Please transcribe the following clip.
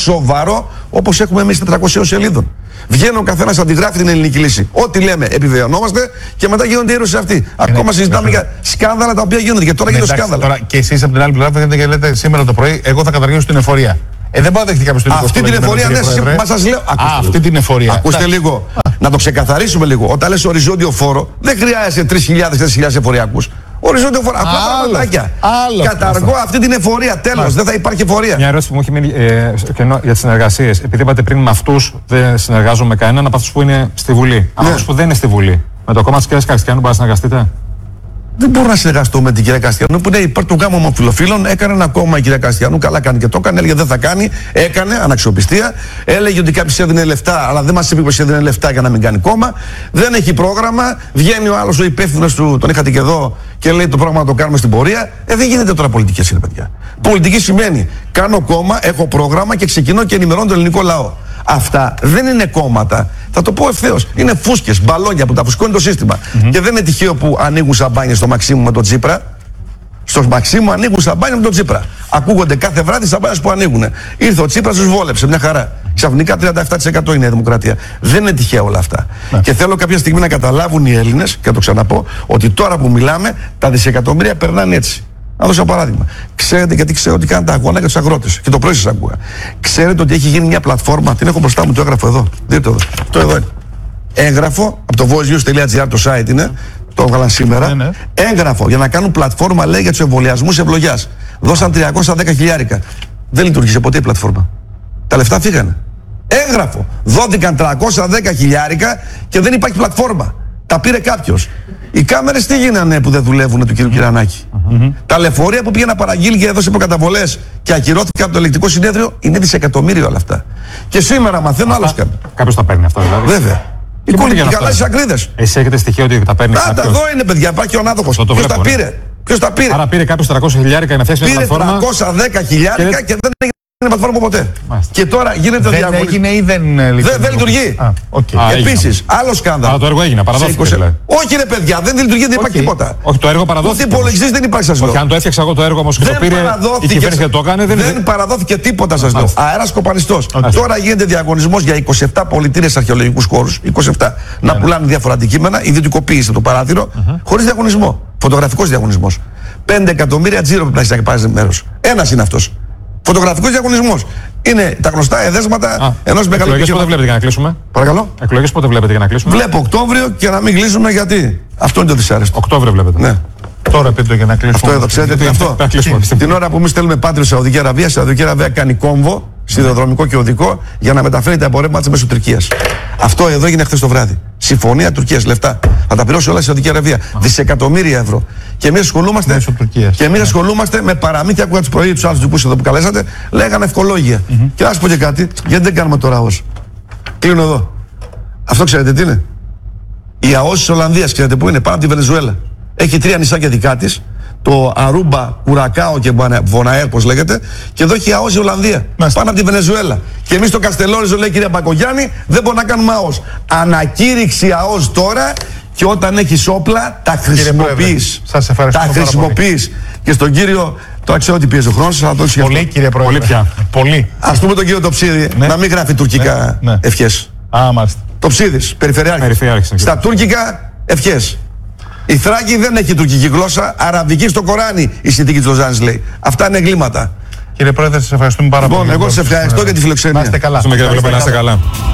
σοβαρό όπως έχουμε εμείς 400 σελίδων. Βγαίνει ο καθένας, αντιγράφει την ελληνική λύση. Ό,τι λέμε, επιβεβαιωνόμαστε και μετά γίνονται οι ήρωες αυτοί. Ακόμα συζητάμε για σκάνδαλα τα οποία γίνονται. Και τώρα γίνονται σκάνδαλα. Τώρα και εσείς από την άλλη πλευρά βγαίνετε και λέτε σήμερα το πρωί, εγώ θα καταργήσω την εφορία. Δεν μπορεί να δεχτεί κάποιος την εφορία. Αυτή την εφορία, ναι, μα σας λέω. Αυτή την εφορία. Ακούστε λίγο. Να το ξεκαθαρίσουμε λίγο. Όταν λες οριζόντιο φόρο, δεν χρειάζεσαι 3.000-4.000 εφοριακούς. Οριζόντιο φόρο. Απλά πραγματάκια. Καταργώ αυτή την εφορία. Τέλος. Δεν θα υπάρχει εφορία. Μια ερώτηση που μου έχει μείνει για τις συνεργασίες. Επειδή είπατε πριν με αυτούς δεν συνεργάζομαι με κανέναν από αυτούς που είναι στη Βουλή. Από αυτούς που δεν είναι στη Βουλή. Με το κόμμα της κυρίας Καστιανού μπορεί να συνεργαστείτε? Δεν μπορώ να συνεργαστώ με την κυρία Καστιανού που είναι υπέρ του γάμου ομοφυλοφίλων. Έκανε ένα κόμμα η κυρία Καστιανού, καλά κάνει και το έκανε. Έλεγε δεν θα κάνει, έκανε αναξιοπιστία. Έλεγε ότι κάποιος έδινε λεφτά, αλλά δεν μας είπε πως έδινε λεφτά για να μην κάνει κόμμα. Δεν έχει πρόγραμμα. Βγαίνει ο άλλος ο υπεύθυνος του, τον είχατε και εδώ, και λέει το πρόγραμμα να το κάνουμε στην πορεία. Δεν γίνεται τώρα πολιτική, κύριε παιδιά. Πολιτική σημαίνει κάνω κόμμα, έχω πρόγραμμα και ξεκινώ και ενημερώνω τον ελληνικό λαό. Αυτά δεν είναι κόμματα. Θα το πω ευθέως. Είναι φούσκες, μπαλόνια που τα φουσκώνει το σύστημα. Και δεν είναι τυχαίο που ανοίγουν σαμπάνιες στο Μαξίμου με τον Τσίπρα. Στο Μαξίμου ανοίγουν σαμπάνια με τον Τσίπρα. Ακούγονται κάθε βράδυ σαμπάνιες που ανοίγουν. Ήρθε ο Τσίπρας, τους βόλεψε μια χαρά. Ξαφνικά 37% είναι η Δημοκρατία. Δεν είναι τυχαία όλα αυτά. Και θέλω κάποια στιγμή να καταλάβουν οι Έλληνες, και θα το ξαναπώ, ότι τώρα που μιλάμε τα δισεκατομμύρια περνάνε έτσι. Να δώσω ένα παράδειγμα. Ξέρετε, γιατί ξέρω ότι κάνετε αγώνα για τους αγρότες. Και το πρωί σας ακούγα. Ξέρετε ότι έχει γίνει μια πλατφόρμα, την έχω μπροστά μου, το έγραφο εδώ. Δείτε εδώ. Το εδώ είναι. Έγγραφο, από το voicenews.gr το site είναι, το έβγαλαν σήμερα. Ναι. Έγγραφο για να κάνουν πλατφόρμα, λέει, για τους εμβολιασμούς ευλογιάς. Δώσαν 310 χιλιάρικα. Δεν λειτουργήσε ποτέ η πλατφόρμα. Τα λεφτά φύγανε. Έγγραφο. Δόθηκαν 310 χιλιάρικα και δεν υπάρχει πλατφόρμα. Τα πήρε κάποιος. Οι κάμερες τι γίνανε που δεν δουλεύουν του κ. Κυρανάκη? Τα λεωφορεία που πήγε να παραγγείλει και έδωσε προκαταβολές και ακυρώθηκε από το ελεκτικό συνέδριο, είναι δισεκατομμύριο όλα αυτά. Και σήμερα μαθαίνω άλλος κάποιος. Κάποιος τα παίρνει αυτά δηλαδή? Βέβαια. Οι κολλητικοί καλά στις ακρίδες. Εσύ έχετε στοιχείο ότι τα παίρνει κάποιος? Εδώ είναι, παιδιά, υπάρχει ο ανάδοχος. Ποιος τα πήρε? Ποιος τα πήρε? Άρα πήρε κάποιος 300 χιλιάρικα για να φτιάξει μια πλατφόρμα. Πήρε 310 χιλιάρικα και δεν έγινε πλατφόρμα ποτέ. Μάλιστα. Και τώρα γίνεται διαγωνισμό. Δεν έγινε ή δεν λειτουργεί? Δεν λειτουργεί. Επίσης, άλλο σκάνδαλο. Αλλά το έργο έγινε, παραδόθηκε. Όχι, ρε παιδιά, δεν λειτουργεί, δεν υπάρχει τίποτα. Όχι, το έργο παραδόθηκε. Ούτε υπολογιστής δεν υπάρχει, σας λέω. Όχι, αν το έφτιαξα εγώ το έργο όμως και το πήρε η κυβέρνηση και το έκανε, δεν παραδόθηκε τίποτα, σας λέω. Αέρας κοπανιστός. Τώρα γίνεται διαγωνισμός για 27 πολιτήρες αρχαιολογικούς χώρους. 27. Να πουλάνε διάφορα αντικείμενα, ιδιωτικοποίηση το παράθυρο, χωρίς διαγωνισμό. Φωτογραφικός διαγωνισμός. 5 εκατομμύρια τζίρο πρέπει να πάρει μέρος. Ένας είναι αυτός. Φωτογραφικός διαγωνισμός. Είναι τα γνωστά εδέσματα ενός μεγάλου. Εκλογές πότε βλέπετε για να κλείσουμε? Παρακαλώ. Εκλογές πότε βλέπετε για να κλείσουμε? Βλέπω Οκτώβριο και να μην κλείσουμε γιατί. Αυτό είναι το δυσάρεστο. Οκτώβριο βλέπετε? Ναι. Τώρα πείτε για να κλείσουμε. Αυτό εδώ, ξέρετε τι είναι αυτό? Την ώρα που εμείς στέλνουμε πάτριο στη Σαουδική Αραβία, η Σαουδική Αραβία κάνει κόμβο, σιδηροδρομικό και οδικό, για να μεταφέρει τα εμπορεύματα της μέσω Τουρκίας. Αυτό εδώ έγινε χθες το βράδυ. Συμφωνία Τουρκίας, λεφτά. Θα τα πληρώσει όλα η Σαουδική Αραβία. Δισεκατομμύρια ευρώ. Και εμείς ασχολούμαστε με παραμύθια. Ακούγα τους πρωί τους άλλους δικούς εδώ που καλέσατε, λέγανε ευκολόγια. Και να σας πω και κάτι, γιατί δεν κάνουμε τώρα ΑΟΣ? Κλείνω εδώ. Αυτό ξέρετε τι είναι? Η ΑΟΣ της Ολλανδίας, ξέρετε πού είναι? Πάνω από τη Βενεζουέλα. Έχει 3 νησάκια δικά της. Το Αρούμπα, Κουρακάο και Βοναέρ, πώς λέγεται, και εδώ έχει ΑΟΣ η Ολλανδία. Πάνω από τη Βενεζουέλα. Και εμείς στο Καστελόριζο, λέει η κυρία Μπακογιάννη, δεν μπορούμε να κάνουμε ΑΟΣ. Ανακήρυξη ΑΟΣ τώρα, και όταν έχεις όπλα, τα χρησιμοποιείς. Σας ευχαριστώ. Τα χρησιμοποιείς. Και στον κύριο, τώρα ξέρω ότι πιέζει ο χρόνος, αλλά το έχει πολύ, κύριε Πρόεδρε. Πολύ πια. Πολύ. Ας πούμε τον κύριο Τοψίδη, να μην γράφει τουρκικά ευχές. Μάλιστα. Τοψίδης, περιφερειάρχης. Στα τουρκικά ευχές. Η Θράκη δεν έχει τουρκική γλώσσα, αραβική στο Κοράνι η συνθήκη της Λοζάνης λέει. Αυτά είναι εγκλήματα. Κύριε Πρόεδρε, σας ευχαριστούμε πάρα πολύ. Εγώ σας ευχαριστώ για τη φιλοξενία. Να είστε καλά. Να είστε καλά.